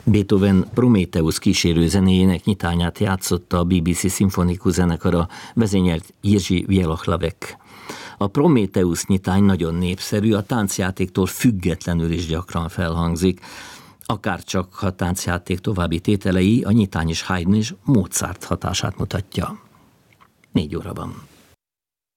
Beethoven Prométheusz kísérő zenéjének nyitányát játszotta a BBC szimfonikus zenekara, vezényelt Jerzy Wielochlavek. A Prométheusz nyitány nagyon népszerű, a táncjátéktól függetlenül is gyakran felhangzik, akárcsak a táncjáték további tételei, a nyitány is Haydn és Mozart hatását mutatja. 4 óra van.